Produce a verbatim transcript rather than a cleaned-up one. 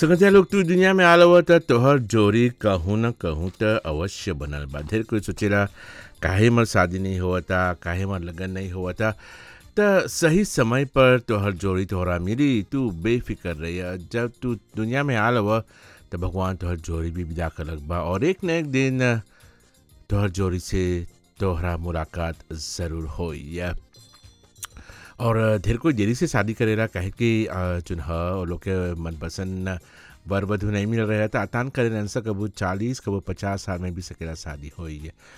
संगतिया लोग तू दुनिया में आल हुआ त तोहर जोड़ी कहूँ न कहूँ त अवश्य बनल बा। ढेर कोई सोचेला काहे मोर शादी नहीं होता, काहे मोर लगन नहीं होता। त सही समय पर तोहर जोड़ी तोहरा मिली, तू बेफिक्र रहिया। जब तू दुनिया में आल हुआ त भगवान तोहर जोड़ी भी विदा करलक बा और एक न एक दिन तोहर जोड़ी से तोहरा मुलाकात ज़रूर होई। और ढेर कोई देरी से शादी करेला काहे कि अ, जोन ह वो लोग के मनपसंद वर वधु नहीं मिल रहा था। अतान करे सा कबू चालीस कबू पचास साल में भी सकेला शादी होई है।